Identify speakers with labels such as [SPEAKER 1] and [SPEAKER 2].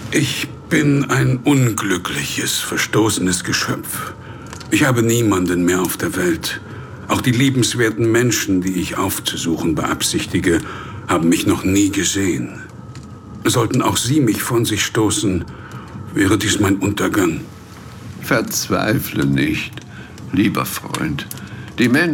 [SPEAKER 1] Ich bin ein unglückliches, verstoßenes Geschöpf. Ich habe niemanden mehr auf der Welt. Auch die liebenswerten Menschen, die ich aufzusuchen beabsichtige, haben mich noch nie gesehen. Sollten auch Sie mich von sich stoßen, wäre dies mein Untergang.
[SPEAKER 2] Verzweifle nicht, lieber Freund. Die Menschen